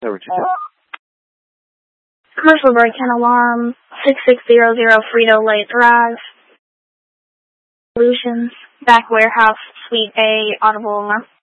Over to you. Commercial break-in alarm, 6600 Frito-Lay Drive. Solutions, back warehouse, Suite A, audible alarm.